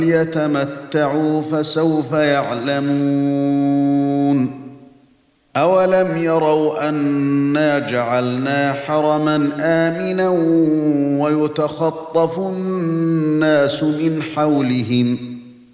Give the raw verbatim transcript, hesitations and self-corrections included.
فليتمتعوا فسوف يعلمون أولم يروا أنا جعلنا حرما آمنا ويتخطف الناس من حولهم